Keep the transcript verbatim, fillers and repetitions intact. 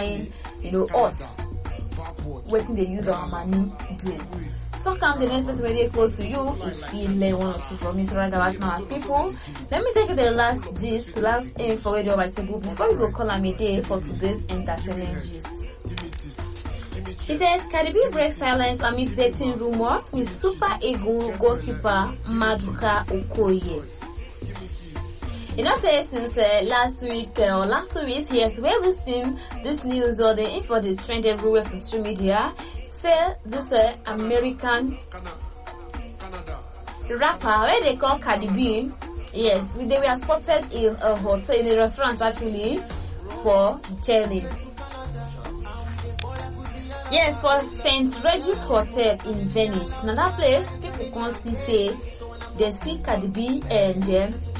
buying, you know, us. Waiting they use our money do. So come the next person very close to you. If you learn one or two from Mister Right about my people. Let me take you the last gist, the last info where I say before we go call a day for today's entertainment gist. She says Cardi B breaks silence amid dating rumors with Super Eagles goalkeeper Maduka Okoye. You know, say since uh, last week uh, or last two weeks, yes, we're listening this news or the info is trending everywhere for social media. Say this uh, American rapper, where they call Cardi B, yes, they were spotted in a hotel, in a restaurant actually, for jelly. Yes, for Saint Regis Hotel in Venice. Now that place, people can see say they see Cardi B and um,